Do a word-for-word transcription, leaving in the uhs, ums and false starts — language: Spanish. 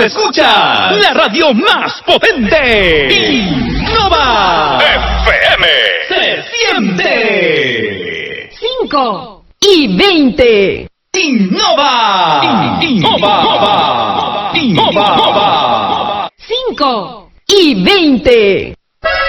escuchas la radio más potente. Innova F M. Se siente. cinco y veinte. Innova. Innova. Innova. cinco y veinte.